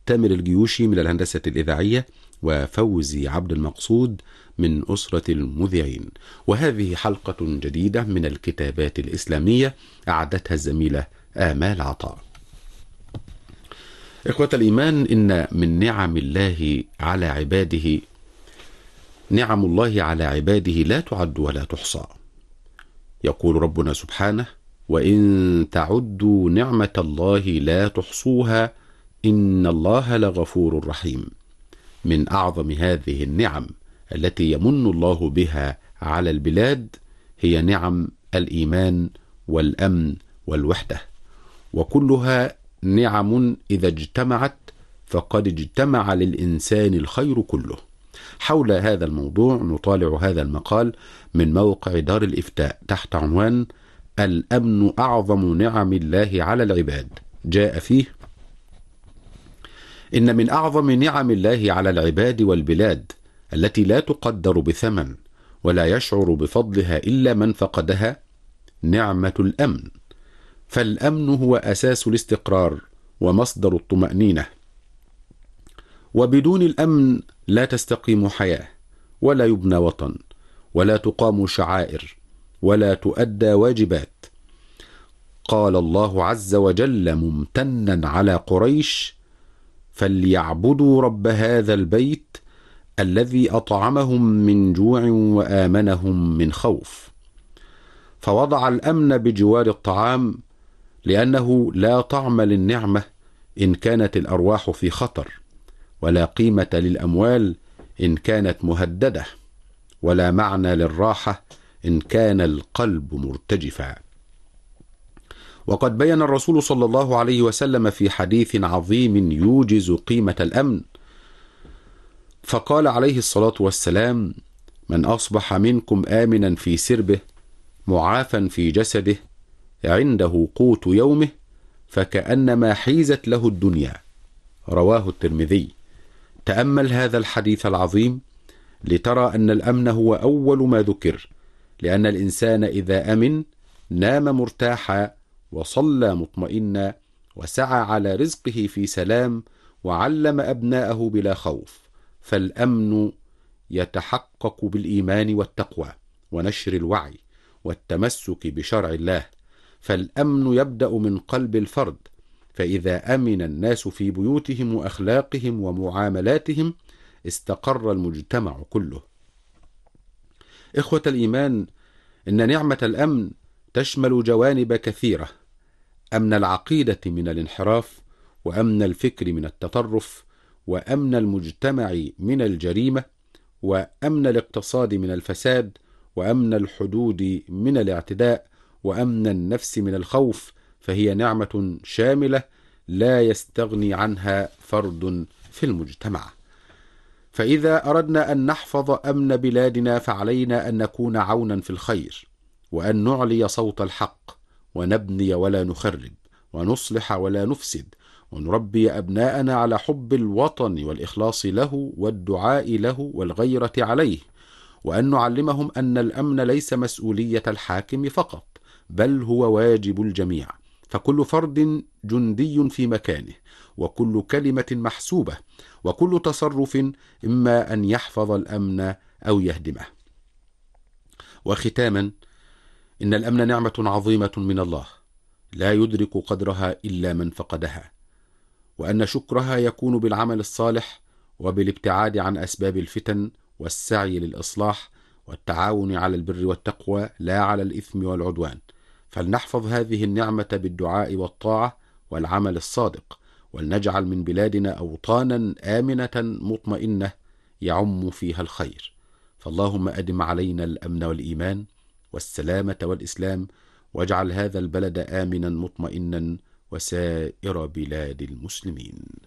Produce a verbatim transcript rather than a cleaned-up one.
تامر الجيوشي من الهندسة الإذاعية، وفوزي عبد المقصود من أسرة المذيعين. وهذه حلقة جديدة من الكتابات الإسلامية أعدتها الزميلة آمال عطاء. إخوة الإيمان، إن من نعم الله على عباده نعم الله على عباده لا تعد ولا تحصى. يقول ربنا سبحانه: وإن تعدوا نعمة الله لا تحصوها إن الله لغفور رحيم. من أعظم هذه النعم التي يمن الله بها على البلاد هي نعم الإيمان والأمن والوحدة، وكلها نعم إذا اجتمعت فقد اجتمع للإنسان الخير كله. حول هذا الموضوع نطالع هذا المقال من موقع دار الإفتاء تحت عنوان: الأمن أعظم نعم الله على العباد. جاء فيه: إن من أعظم نعم الله على العباد والبلاد التي لا تقدر بثمن ولا يشعر بفضلها إلا من فقدها نعمة الأمن. فالأمن هو أساس الاستقرار ومصدر الطمأنينة، وبدون الأمن لا تستقيم حياة، ولا يبنى وطن، ولا تقام شعائر، ولا تؤدى واجبات. قال الله عز وجل ممتنا على قريش: فليعبدوا رب هذا البيت الذي أطعمهم من جوع وآمنهم من خوف. فوضع الأمن بجوار الطعام، لأنه لا طعم للنعمة إن كانت الأرواح في خطر، ولا قيمة للأموال إن كانت مهددة، ولا معنى للراحة إن كان القلب مرتجفا. وقد بين الرسول صلى الله عليه وسلم في حديث عظيم يوجز قيمة الأمن، فقال عليه الصلاة والسلام: من أصبح منكم آمنا في سربه معافا في جسده عنده قوت يومه فكأنما حيزت له الدنيا. رواه الترمذي. تأمل هذا الحديث العظيم لترى أن الأمن هو أول ما ذكر، لأن الإنسان إذا أمن نام مرتاحا، وصلى مطمئنا، وسعى على رزقه في سلام، وعلم أبناءه بلا خوف. فالأمن يتحقق بالإيمان والتقوى ونشر الوعي والتمسك بشرع الله. فالأمن يبدأ من قلب الفرد، فإذا أمن الناس في بيوتهم وأخلاقهم ومعاملاتهم استقر المجتمع كله. إخوة الإيمان، إن نعمة الأمن تشمل جوانب كثيرة: أمن العقيدة من الانحراف، وأمن الفكر من التطرف، وأمن المجتمع من الجريمة، وأمن الاقتصاد من الفساد، وأمن الحدود من الاعتداء، وأمن النفس من الخوف. فهي نعمة شاملة لا يستغني عنها فرد في المجتمع. فإذا أردنا أن نحفظ أمن بلادنا فعلينا أن نكون عونا في الخير، وأن نعلي صوت الحق، ونبني ولا نخرب، ونصلح ولا نفسد، ونربي أبناءنا على حب الوطن والإخلاص له والدعاء له والغيرة عليه، وأن نعلمهم أن الأمن ليس مسؤولية الحاكم فقط، بل هو واجب الجميع. فكل فرد جندي في مكانه، وكل كلمة محسوبة، وكل تصرف إما أن يحفظ الأمن أو يهدمه. وختاما، إن الأمن نعمة عظيمة من الله لا يدرك قدرها إلا من فقدها، وأن شكرها يكون بالعمل الصالح وبالابتعاد عن أسباب الفتن والسعي للإصلاح والتعاون على البر والتقوى لا على الإثم والعدوان. فلنحفظ هذه النعمة بالدعاء والطاعة والعمل الصادق، ولنجعل من بلادنا أوطانا آمنة مطمئنة يعم فيها الخير. فاللهم أدم علينا الأمن والإيمان والسلامة والإسلام، واجعل هذا البلد آمنا مطمئنا وسائر بلاد المسلمين.